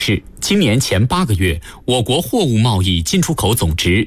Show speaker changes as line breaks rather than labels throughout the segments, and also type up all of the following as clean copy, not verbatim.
是今年前8个月，我国货物贸易进出口总值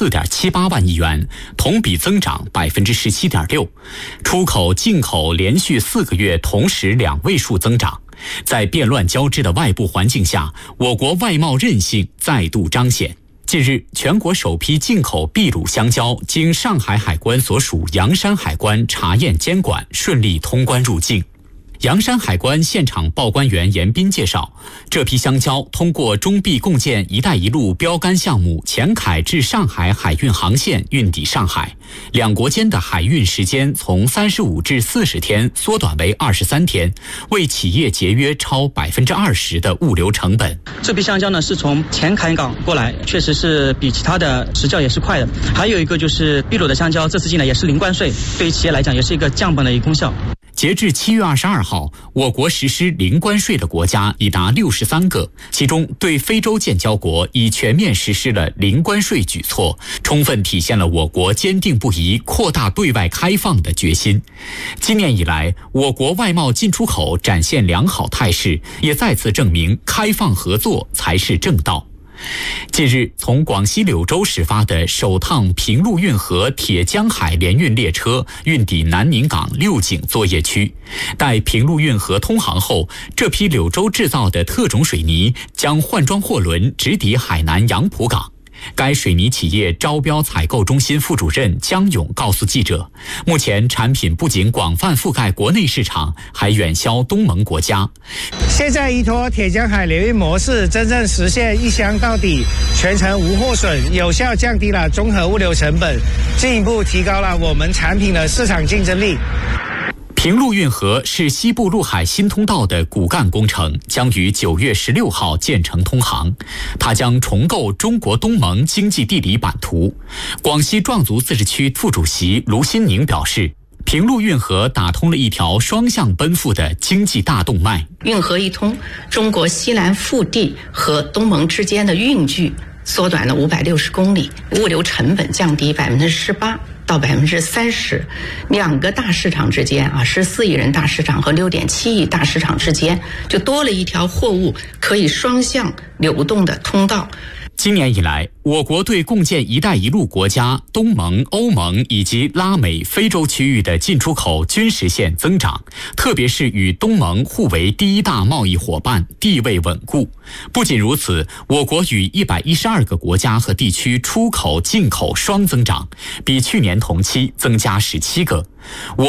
34.78万亿元，同比增长17.6%，出口进口连续4个月同时2位数增长。在变乱交织的外部环境下，我国外贸韧性再度彰显。近日，全国首批进口秘鲁香蕉经上海海关所属洋山海关查验监管，顺利通关入境。洋山海关现场报关员严斌介绍，这批香蕉通过中秘共建“一带一路”标杆项目前海至上海海运航线运抵上海，两国间的海运时间从35至40天缩短为23天，为企业节约超20%的物流成本。
这批香蕉呢是从前海港过来，确实是比其他的时效也是快的。还有一个就是秘鲁的香蕉这次进来也是零关税，对于企业来讲也是一个降本的一个功效。
截至7月22号，我国实施零关税的国家已达63个，其中对非洲建交国已全面实施了零关税举措，充分体现了我国坚定不移扩大对外开放的决心。今年以来，我国外贸进出口展现良好态势，也再次证明开放合作才是正道。近日，从广西柳州始发的首趟平陆运河铁江海联运列车运抵南宁港六井作业区。待平陆运河通航后，这批柳州制造的特种水泥将换装货轮直抵海南杨浦港。该水泥企业招标采购中心副主任江勇告诉记者，目前产品不仅广泛覆盖国内市场，还远销东盟国家。
现在依托铁江海联运模式，真正实现一箱到底，全程无货损，有效降低了综合物流成本，进一步提高了我们产品的市场竞争力。
平陆运河是西部陆海新通道的骨干工程，将于9月16号建成通航。它将重构中国东盟经济地理版图。广西壮族自治区副主席卢新宁表示，平陆运河打通了一条双向奔赴的经济大动脉。
运河一通，中国西南腹地和东盟之间的运距缩短了560公里，物流成本降低18%到30%，两个大市场之间14亿人大市场和6.7亿大市场之间，就多了一条货物可以双向流动的通道。
今年以来，我国对共建“一带一路”国家、东盟、欧盟以及拉美、非洲区域的进出口均实现增长，特别是与东盟互为第一大贸易伙伴，地位稳固。不仅如此，我国与112个国家和地区出口、进口双增长，比去年同期增加17个。